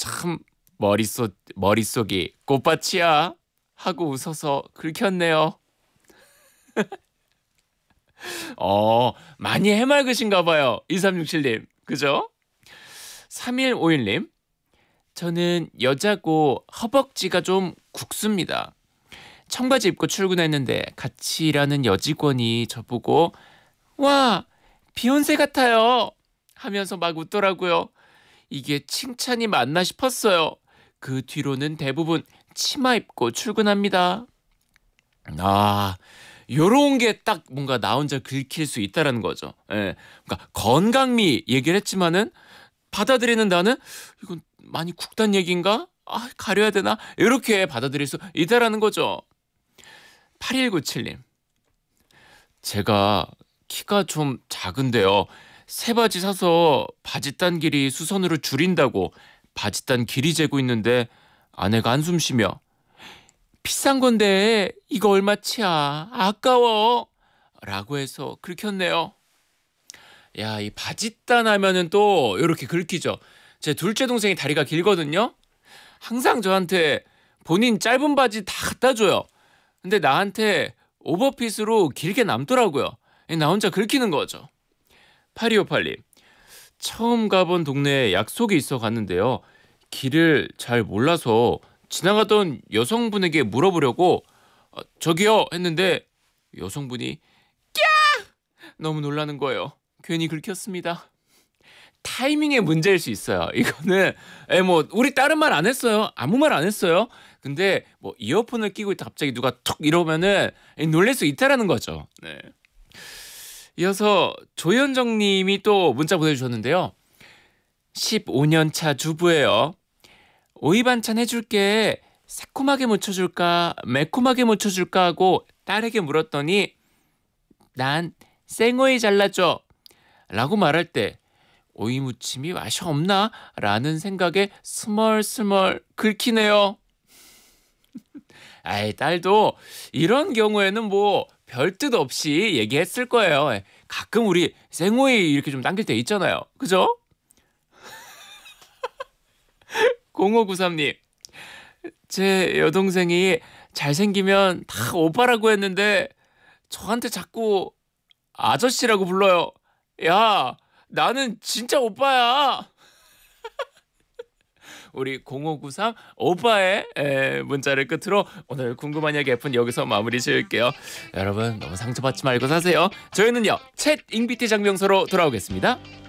참 머릿속이 꽃밭이야 하고 웃어서 긁혔네요. 많이 해맑으신가 봐요. 2367님. 그죠? 3151님. 저는 여자고 허벅지가 좀 굵습니다. 청바지 입고 출근했는데 같이 일하는 여직원이 저보고 와, 비욘세 같아요 하면서 막 웃더라고요. 이게 칭찬이 맞나 싶었어요. 그 뒤로는 대부분 치마 입고 출근합니다. 요런 게 딱 뭔가 나 혼자 긁힐 수 있다라는 거죠. 예. 그러니까 건강미 얘기를 했지만은 받아들이는 나는 이건 많이 굵단 얘기인가? 가려야 되나? 이렇게 받아들일 수 있다라는 거죠. 8197님. 제가 키가 좀 작은데요. 새 바지 사서 바지단 길이 수선으로 줄인다고 바지단 길이 재고 있는데 아내가 한숨 쉬며 비싼 건데 이거 얼마치야? 아까워. 라고 해서 긁혔네요. 야, 이 바짓단 하면은 또 이렇게 긁히죠. 제 둘째 동생이 다리가 길거든요. 항상 저한테 본인 짧은 바지 다 갖다 줘요. 근데 나한테 오버핏으로 길게 남더라고요. 나 혼자 긁히는 거죠. 8258님. 처음 가본 동네에 약속이 있어 갔는데요. 길을 잘 몰라서 지나가던 여성분에게 물어보려고 저기요 했는데 여성분이 너무 놀라는 거예요. 괜히 긁혔습니다. 타이밍의 문제일 수 있어요. 이거는 우리 다른 말 안 했어요. 아무 말 안 했어요. 근데 뭐 이어폰을 끼고 있다 갑자기 누가 툭 이러면은 놀랄 수 있다라는 거죠. 네. 이어서 조현정 님이 또 문자 보내주셨는데요. 15년 차 주부예요. 오이 반찬 해줄게. 새콤하게 무쳐줄까 매콤하게 무쳐줄까 하고 딸에게 물었더니 난 생오이 잘라줘 라고 말할 때 오이 무침이 맛이 없나? 라는 생각에 스멀스멀 긁히네요. 딸도 이런 경우에는 뭐 별뜻 없이 얘기했을 거예요. 가끔 우리 생오이 이렇게 좀 당길 때 있잖아요. 그죠? 0593님. 제 여동생이 잘생기면 다 오빠라고 했는데 저한테 자꾸 아저씨라고 불러요. 야, 나는 진짜 오빠야. 우리 0593 오빠의 문자를 끝으로 오늘 궁금한 이야기 F는 여기서 마무리 지을게요. 여러분 너무 상처받지 말고 사세요. 저희는요 챗 잉비티 장명서로 돌아오겠습니다.